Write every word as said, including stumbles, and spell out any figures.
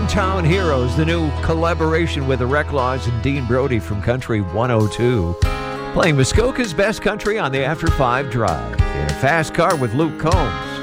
Hometown Heroes, the new collaboration with the Reclaws and Dean Brody from Country one oh two. Playing Muskoka's best country on the After five Drive in a fast car with Luke Combs.